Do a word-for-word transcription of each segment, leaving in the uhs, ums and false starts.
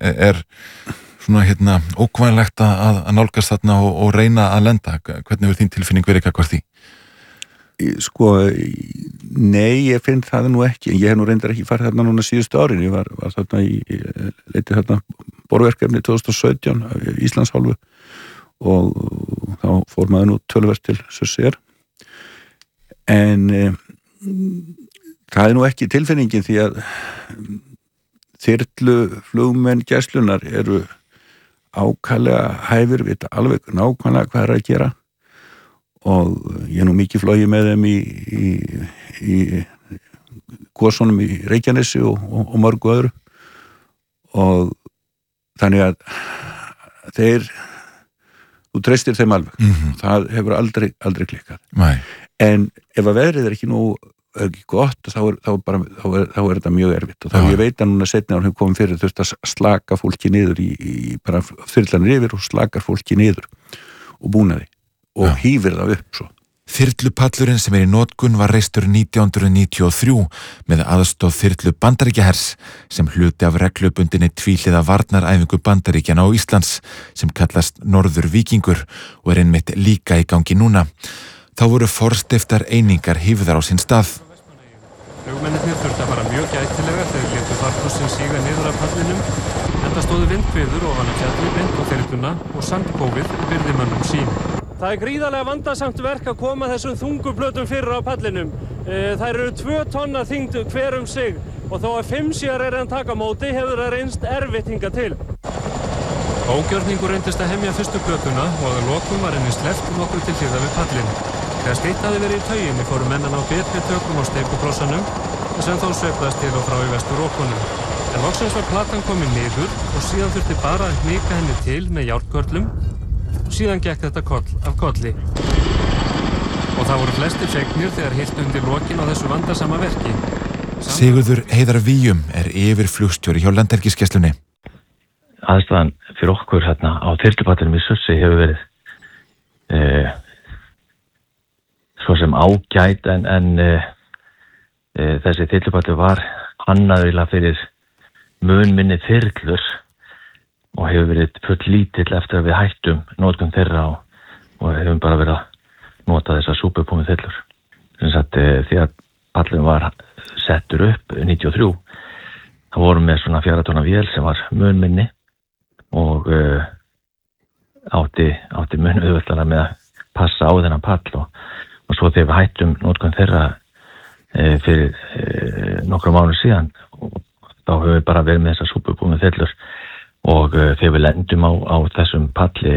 er svona hérna ókvæðilegt að, að nálgast þarna og, og reyna að lenda? Hvernig verður þín tilfinning verið hvað því? Sko, nei, ég finn það nú ekki. Ég hef nú reyndar ekki farið þarna núna síðustu árin. Ég var, var þarna í, leitið þarna borverkefni tvö þúsund og sautján Íslandshálfu og þá fór maður nú töluvert til Surtseyjar. En e, það er nú ekki tilfinningin því að þyrlu flugmenn gæslunar eru ákaflega hæfir, vita alveg nákvæmlega hvað er að gera og ég er nú mikið flogið með þeim í, í, í gosunum í Reykjanesi og, og, og mörgu öðru og þannig að þeir þú treystir þeim alveg mm-hmm. það hefur aldrei, aldrei klikkað Nei. En ef að veðrið er ekki nú er ekki gott þá er, þá er, bara, þá er, þá er þetta mjög erfitt og þá ja. Ég veit að núna setna ár hefur komið fyrir þurft að slaka fólki niður í, í bara þyrlanir yfir og slakar fólki niður og búnaði og ja. Hýfir það upp svo. Þyrlupallurinn sem er í notkun var reistur nítján hundruð níutíu og þrjú með aðstoð þyrlu Bandaríkjahers sem hluti af reglubundinni tvíhliða varnaræfingu Bandaríkjanna á Íslands sem kallast Norður Víkingur og er einmitt líka í gangi núna. Þá voru forstiftar einingar hífðar á sinn stað. Flugmennirnir þurftu að fara mjög gætilega þegar létu farkossinn síga niður af pallinum enda stóðu vindhviður ofan af fjalli beint á þyrluna og sandkófið virði mönnum sín. Það er gríðarlega vandasamt verk að koma þessum þungu plötum fyrir á pallinum. Þær eru tvö tonna þyngd hver um sig og þó að fimm sér er að taka móti hefur það reynst erfitt hingað til. Ógjörningur reyndist að hemja fyrstu plötuna og að lokum var henni sleppt nokkuð til hliðar við pallinn. Þegar stytt hafði verið í tauginni fóru menn að ná betri tökum á steypuklossanum sem þó sveiflaðist til og frá í vestur okunum. En loksins var platan komin niður og síðan þurfti bara að hnika henni til með járnkörlum og síðan gekk þetta koll af kolli. Og það voru flestir fegnir þegar hilt undir lokin á þessu vandasama verki. Sigurður Heiðar Víum er yfirflugstjóri hjá Landhelgisgæslunni. Aðstæðan fyrir okkur hérna á þyrlupallinum í Surtsey hefur verið eh, svo sem ágæt en, en eh, eh, þessi þyrlupallur var hannaður fyrir mun minni þyrlur og hefur verið full lítill eftir að við hættum notkun þeirra og, og hefum bara verið að nota þessar súpupúmi þyrlur. Þannig að e, því að pallurinn var settur upp níutíu og þrjú, það voru með svona fjögurra tonna vél sem var mun minni og e, átti, átti mun auðveldara með að passa á þennan pall og, og svo þegar við hættum notkun þeirra e, fyrir e, nokkra mánuð síðan og þá höfum við bara verið með þessar súpupúmi þyrlur og uh, þegar við lendum á, á þessum palli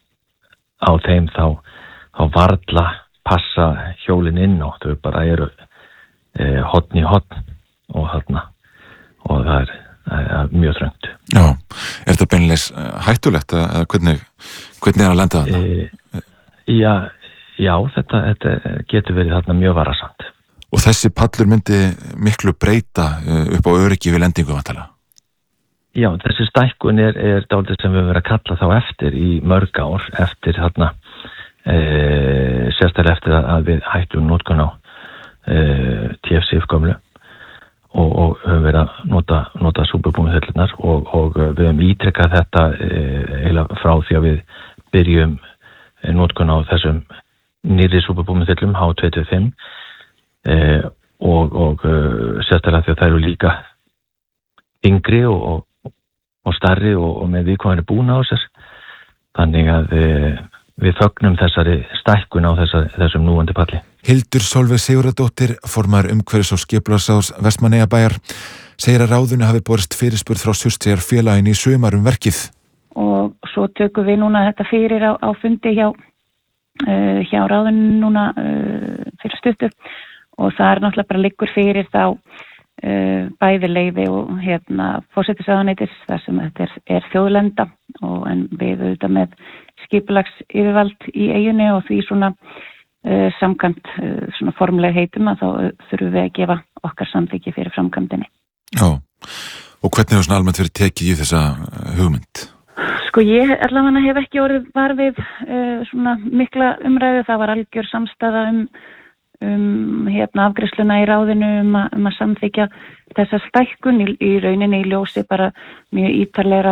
á þeim þá, þá varla passa hjólinn inn og þau bara eru uh, hotn í hotn og þarna og það er, það er mjög þröngt. Já, er þetta beinleis hættulegt eða hvernig, hvernig er að lenda þarna? E, já, já þetta, þetta getur verið þarna mjög varasamt. Og þessi pallur myndi miklu breyta upp á öryggi við lendingu vantilega? Já, þessi stækkun er, er dálítið sem við höfum verið að kalla þá eftir í mörg ár, eftir þarna, e, sérstaklega eftir að við hættum notkun á e, T F C-gömlu og, og höfum verið að nota, nota súpupúmi þyrlurnar og, og við höfum ítrekkað þetta e, eiginlega frá því að við byrjum notkun á þessum nýrri súpupúmi þyrlum, H tuttugu og fimm, e, og, og sérstaklega því að það eru líka yngri og, og og starri og, og með viðkomandi búna á sér. Þannig að e, við fögnum þessari stækkun á þessar, þessum núandi palli. Hildur Sólveig Sigurðardóttir, formaður umhverfis- og skipulagsráðs Vestmannaeyjabæjar, segir að ráðinu hafi borist fyrirspurn frá Surtseyjar félaginu í sumar um verkið. Og svo tökum við núna þetta fyrir á, á fundi hjá, uh, hjá ráðinu núna uh, fyrir stuttu og það er náttúrulega bara liggur fyrir þá Uh, bæði leyfi og hérna forsætisráðuneytis þar sem þetta er, er þjóðlenda og en við auðvitað með skipulags yfirvald í eyjunni og því svona uh, samkvæmt uh, svona formlega heitum að þá uh, þurfum við að gefa okkar samþykki fyrir framkvæmdinni. Já, og hvernig hefur svona almennt verið tekið í þessa hugmynd? Sko ég allavega hef ekki orðið var við uh, svona mikla umræðu, það var algjör samstaða um um hérna afgreiðsluna í ráðinu um að, um að samþykja þessa stækkun í, í rauninni í ljósi bara mjög ítarlegra